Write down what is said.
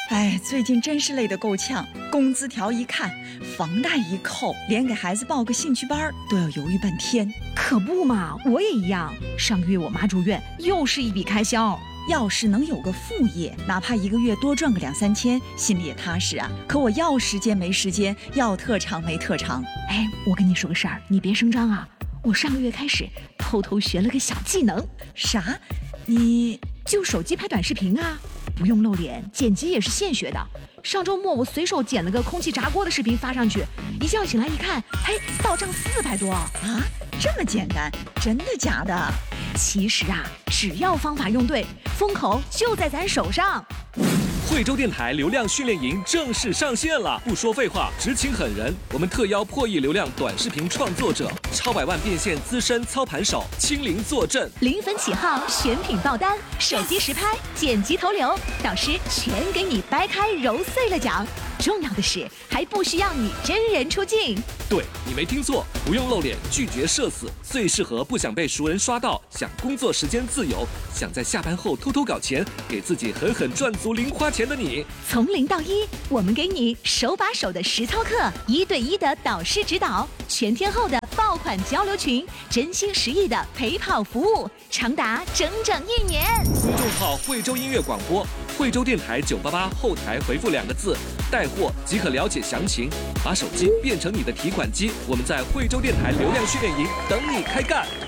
哎，最近真是累得够呛，工资条一看，房贷一扣，连给孩子报个兴趣班都要犹豫半天。 可不嘛，我也一样。上个月我妈住院，又是一笔开销。 要是能有个副业，哪怕一个月多赚个2-3千，心里也踏实啊。可我要时间没时间，要特长没特长。 哎，我跟你说个事儿，你别声张啊。我上个月开始偷偷学了个小技能。 啥？你就手机拍短视频啊，不用露脸，剪辑也是现学的。上周末我随手剪了个空气炸锅的视频发上去，一觉醒来一看，嘿，到账400多啊！ 这么简单？真的假的？ 其实啊，只要方法用对，风口就在咱手上。 惠州电台流量训练营正式上线了！不说废话，只请狠人，我们特邀破亿流量短视频创作者、超百万变现资深操盘手亲临坐镇 ，0分起号，选品爆单，手机实拍，剪辑投流，导师全给你掰开揉碎了讲。重要的是，还不需要你真人出镜。 对，你没听错，不用露脸，拒绝社死，最适合不想被熟人刷到，想工作时间自由，想在下班后偷偷搞钱，给自己狠狠赚足零花钱的你。 从0到1，我们给你手把手的实操课，1对1的导师指导，全天候的爆款交流群，真心实意的陪跑服务，长达整整1年。 公众号惠州音乐广播，惠州电台988后台回复2个字带货即可了解详情，把手机变成你的提款机，我们在惠州电台流量训练营等你开干。